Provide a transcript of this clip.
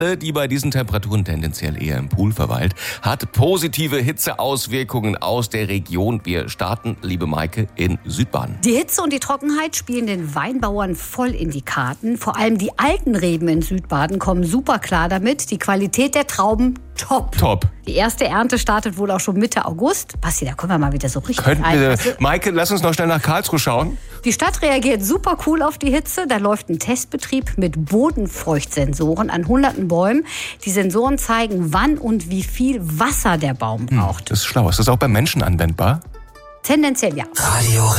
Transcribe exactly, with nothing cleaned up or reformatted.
die bei diesen Temperaturen tendenziell eher im Pool verweilt, hat positive Hitzeauswirkungen aus der Region. Wir starten, liebe Maike, in Südbaden. Die Hitze und die Trockenheit spielen den Weinbauern voll in die Karten. Vor allem die alten Reben in Südbaden kommen super klar damit. Die Qualität der Trauben top. Top. Die erste Ernte startet wohl auch schon Mitte August. Basti, da können wir mal wieder so richtig Könnten ein. wir, Also, Maike, lass uns noch schnell nach Karlsruhe schauen. die Stadt reagiert super cool auf die Hitze. Da läuft ein Testbetrieb mit Bodenfeuchtsensoren an hunderten Bäumen. Die Sensoren zeigen, wann und wie viel Wasser der Baum braucht. Das ist schlau. Ist das auch beim Menschen anwendbar? Tendenziell ja. Radio